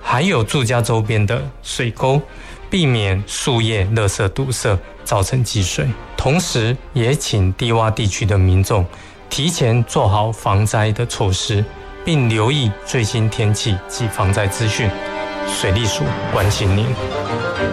还有住家周边的水沟，避免树叶、垃圾堵塞，造成积水。同时，也请低洼地区的民众提前做好防灾的措施，并留意最新天气及防灾资讯。水利署关心您。